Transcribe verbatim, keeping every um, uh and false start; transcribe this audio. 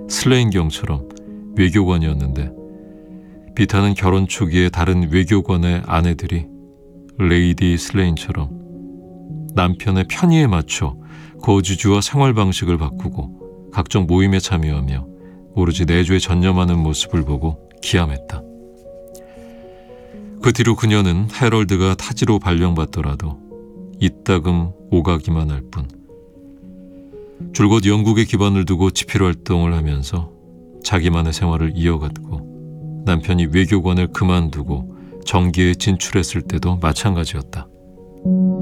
슬레인경처럼 외교관이었는데, 비타는 결혼 초기에 다른 외교관의 아내들이 레이디 슬레인처럼 남편의 편의에 맞춰 거주지와 생활 방식을 바꾸고 각종 모임에 참여하며 오로지 내조에 전념하는 모습을 보고 기함했다. 그 뒤로 그녀는 해럴드가 타지로 발령받더라도 이따금 오가기만 할 뿐, 줄곧 영국에 기반을 두고 집필 활동을 하면서 자기만의 생활을 이어갔고, 남편이 외교관을 그만두고 정계에 진출했을 때도 마찬가지였다.